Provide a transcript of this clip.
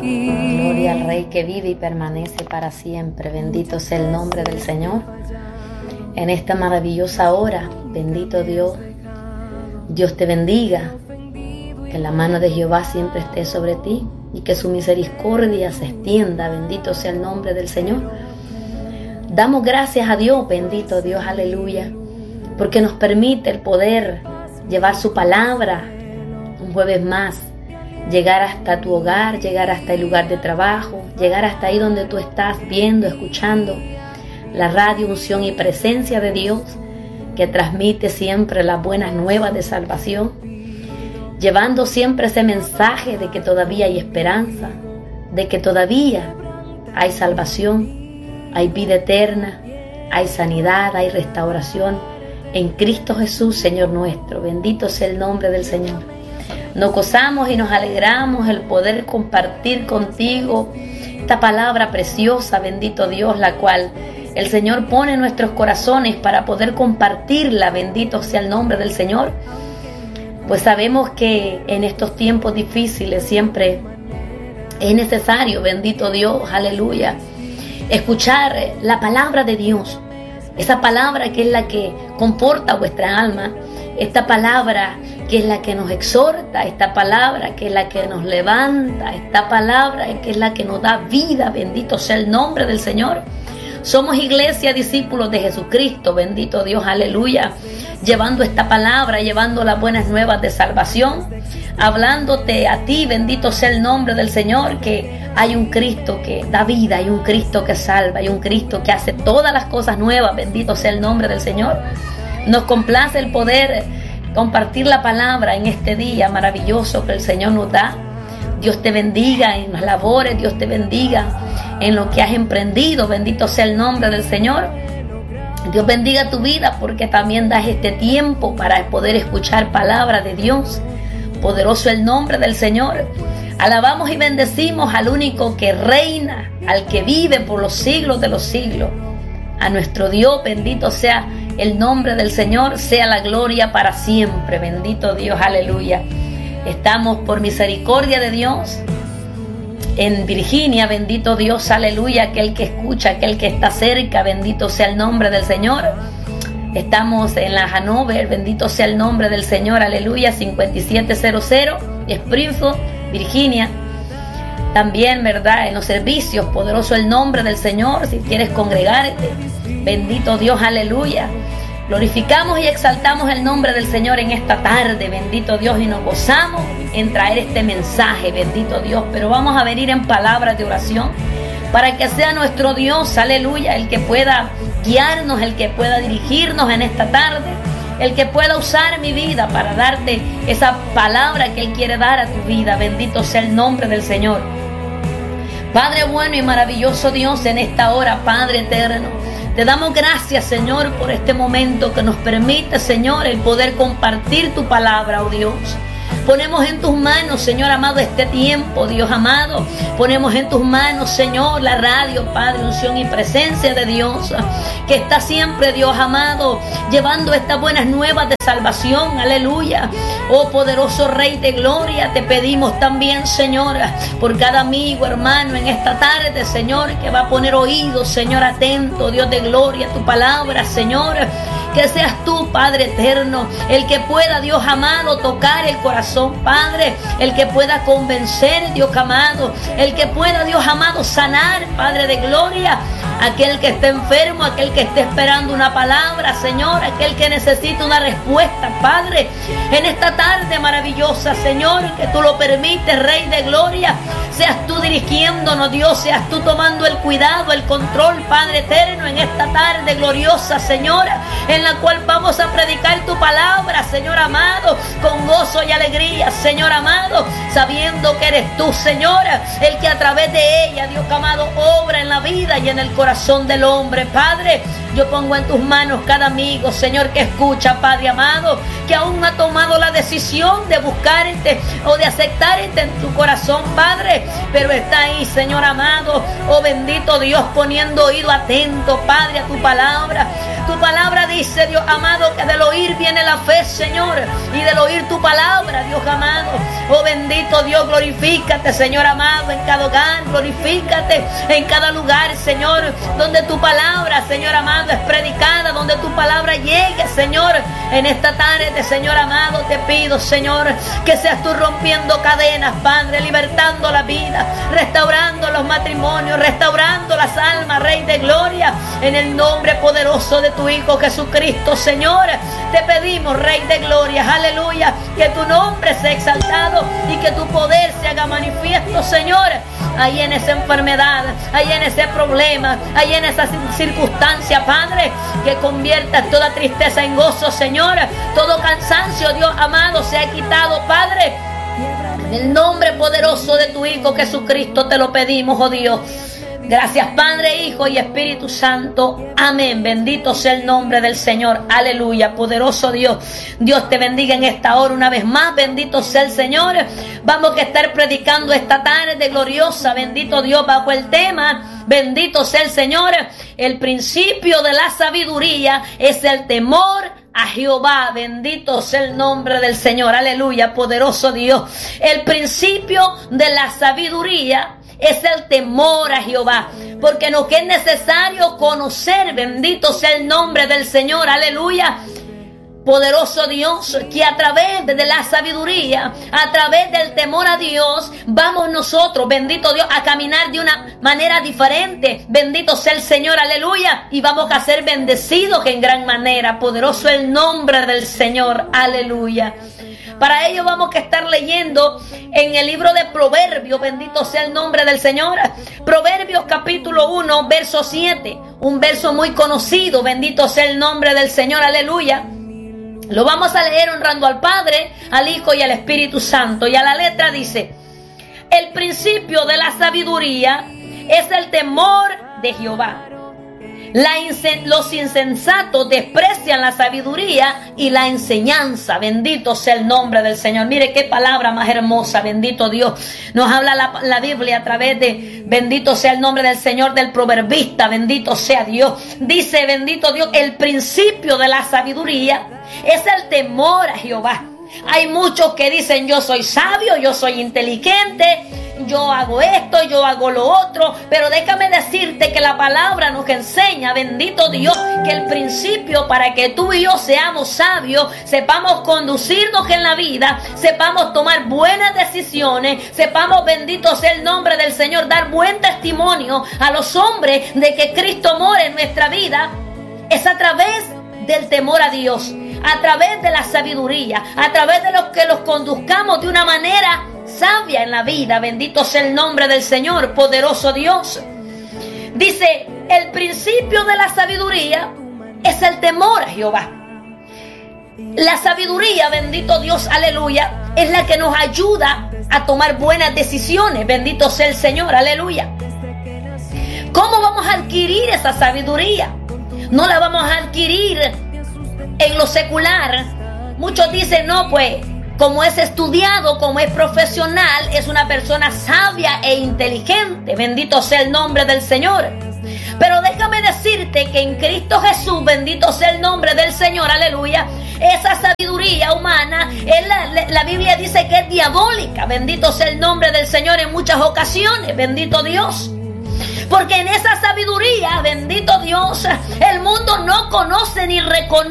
Gloria al Rey que vive y permanece para siempre. Bendito sea el nombre del Señor. En esta maravillosa hora, bendito Dios, Dios te bendiga. Que la mano de Jehová siempre esté sobre ti y que su misericordia se extienda. Bendito sea el nombre del Señor. Damos gracias a Dios, bendito Dios, aleluya, porque nos permite el poder llevar su palabra un jueves más, llegar hasta tu hogar, llegar hasta el lugar de trabajo, llegar hasta ahí donde tú estás viendo, escuchando la radio Unción y Presencia de Dios, que transmite siempre las buenas nuevas de salvación, llevando siempre ese mensaje de que todavía hay esperanza, de que todavía hay salvación, hay vida eterna, hay sanidad, hay restauración en Cristo Jesús, Señor nuestro. Bendito sea el nombre del Señor. Nos gozamos y nos alegramos el poder compartir contigo esta palabra preciosa, bendito Dios, la cual el Señor pone en nuestros corazones para poder compartirla. Bendito sea el nombre del Señor. Pues sabemos que en estos tiempos difíciles siempre es necesario, bendito Dios, aleluya, escuchar la palabra de Dios, esa palabra que es la que conforta vuestra alma, esta palabra que es la que nos exhorta, esta palabra que es la que nos levanta, esta palabra que es la que nos da vida. Bendito sea el nombre del Señor. Somos iglesia, discípulos de Jesucristo, bendito Dios, aleluya, llevando esta palabra, llevando las buenas nuevas de salvación, hablándote a ti, bendito sea el nombre del Señor, que hay un Cristo que da vida, hay un Cristo que salva, hay un Cristo que hace todas las cosas nuevas, bendito sea el nombre del Señor. Nos complace el poder compartir la palabra en este día maravilloso que el Señor nos da. Dios te bendiga en las labores, Dios te bendiga en lo que has emprendido, bendito sea el nombre del Señor. Dios bendiga tu vida porque también das este tiempo para poder escuchar palabra de Dios. Poderoso el nombre del Señor. Alabamos y bendecimos al único que reina, al que vive por los siglos de los siglos. A nuestro Dios, bendito sea el nombre del Señor, sea la gloria para siempre. Bendito Dios, aleluya. Estamos por misericordia de Dios en Virginia, bendito Dios, aleluya, aquel que escucha, aquel que está cerca, bendito sea el nombre del Señor. Estamos en la Hanover, bendito sea el nombre del Señor, aleluya, 5700, Springfield, Virginia. También, ¿verdad?, en los servicios, poderoso el nombre del Señor, si quieres congregarte, bendito Dios, aleluya. Glorificamos y exaltamos el nombre del Señor en esta tarde, bendito Dios, y nos gozamos en traer este mensaje, bendito Dios. Pero vamos a venir en palabras de oración para que sea nuestro Dios, aleluya, el que pueda guiarnos, el que pueda dirigirnos en esta tarde, el que pueda usar mi vida para darte esa palabra que Él quiere dar a tu vida. Bendito sea el nombre del Señor. Padre bueno y maravilloso Dios, en esta hora, Padre eterno, te damos gracias, Señor, por este momento que nos permite, Señor, el poder compartir tu palabra, oh Dios. Ponemos en tus manos, Señor amado, este tiempo, Dios amado. Ponemos en tus manos, Señor, la radio, Padre, Unción y Presencia de Dios, que está siempre, Dios amado, llevando estas buenas nuevas de salvación, aleluya. Oh poderoso Rey de Gloria, te pedimos también, Señor, por cada amigo, hermano, en esta tarde, Señor, que va a poner oídos, Señor, atento, Dios de gloria, tu palabra, Señor. Que seas tú, Padre eterno, el que pueda, Dios amado, tocar el corazón, Padre, el que pueda convencer, Dios amado, el que pueda, Dios amado, sanar, Padre de gloria, aquel que esté enfermo, aquel que esté esperando una palabra, Señor, aquel que necesita una respuesta, Padre, en esta tarde maravillosa, Señor, que tú lo permites, Rey de gloria, seas tú dirigiéndonos, Dios, seas tú tomando el cuidado, el control, Padre eterno, en esta tarde gloriosa, Señora, en la cual vamos a predicar tu palabra, Señor amado, con gozo y alegría, Señor amado, sabiendo que eres tú, Señora, el que a través de ella, Dios amado, obra en la vida y en el corazón del hombre. Padre, yo pongo en tus manos cada amigo, Señor, que escucha, Padre amado, que aún no ha tomado la decisión de buscarte o de aceptarte en tu corazón, Padre, pero está ahí, Señor Señor amado. Oh bendito Dios, poniendo oído atento, Padre, a tu palabra. Tu palabra dice, Dios amado, que del oír viene la fe, Señor, y del oír tu palabra, Dios amado. Oh bendito Dios, glorifícate, Señor amado, en cada hogar, glorifícate en cada lugar, Señor, donde tu palabra, Señor amado, es predicada, donde tu palabra llegue, Señor. En esta tarde, Señor amado, te pido, Señor, que seas tú rompiendo cadenas, Padre, libertando la vida, restaurando los matrimonios, restaurando las almas, Rey de gloria, en el nombre poderoso de tu Hijo Jesucristo, Señor. Te pedimos, Rey de gloria, aleluya, que tu nombre sea exaltado y que tu poder se haga manifiesto, Señor, ahí en esa enfermedad, ahí en ese problema, ahí en esa circunstancia, Padre, que conviertas toda tristeza en gozo, Señor. Todo cansancio, Dios amado, se ha quitado, Padre. En el nombre poderoso de tu Hijo Jesucristo te lo pedimos, oh Dios. Gracias, Padre, Hijo y Espíritu Santo. Amén. Bendito sea el nombre del Señor. Aleluya. Poderoso Dios. Dios te bendiga en esta hora una vez más. Bendito sea el Señor. Vamos a estar predicando esta tarde gloriosa. Bendito Dios, bajo el tema: bendito sea el Señor. El principio de la sabiduría es el temor a Jehová. Bendito sea el nombre del Señor. Aleluya. Poderoso Dios. El principio de la sabiduría es el temor a Jehová, porque nos es necesario conocer, bendito sea el nombre del Señor, aleluya. Poderoso Dios, que a través de la sabiduría, a través del temor a Dios, vamos nosotros, bendito Dios, a caminar de una manera diferente. Bendito sea el Señor, aleluya. Y vamos a ser bendecidos en gran manera. Poderoso el nombre del Señor, aleluya. Para ello vamos a estar leyendo en el libro de Proverbios, bendito sea el nombre del Señor. Proverbios capítulo 1, verso 7, un verso muy conocido, bendito sea el nombre del Señor, aleluya. Lo vamos a leer honrando al Padre, al Hijo y al Espíritu Santo. Y a la letra dice: el principio de la sabiduría es el temor de Jehová. Los insensatos desprecian la sabiduría y la enseñanza. Bendito sea el nombre del Señor. Mire qué palabra más hermosa. Bendito Dios. Nos habla la Biblia a través de, bendito sea el nombre del Señor, del proverbista. Bendito sea Dios. Dice, bendito Dios, el principio de la sabiduría es el temor a Jehová. Hay muchos que dicen: yo soy sabio, yo soy inteligente, yo hago esto, yo hago lo otro. Pero déjame decirte que la palabra nos enseña, bendito Dios, que el principio para que tú y yo seamos sabios, sepamos conducirnos en la vida, sepamos tomar buenas decisiones, sepamos, bendito sea el nombre del Señor, dar buen testimonio a los hombres de que Cristo mora en nuestra vida, es a través del temor a Dios, a través de la sabiduría, a través de los que los conduzcamos de una manera sabia en la vida. Bendito sea el nombre del Señor, poderoso Dios. Dice, el principio de la sabiduría es el temor a Jehová. La sabiduría, bendito Dios, aleluya, es la que nos ayuda a tomar buenas decisiones. Bendito sea el Señor, aleluya. ¿Cómo vamos a adquirir esa sabiduría? No la vamos a adquirir en lo secular. Muchos dicen: no, pues como es estudiado, como es profesional, es una persona sabia e inteligente. Bendito sea el nombre del Señor. Pero déjame decirte que en Cristo Jesús, bendito sea el nombre del Señor, aleluya, esa sabiduría humana, la Biblia dice que es diabólica. Bendito sea el nombre del Señor en muchas ocasiones, bendito Dios. Porque en esa sabiduría, bendito Dios, el mundo no conoce ni reconoce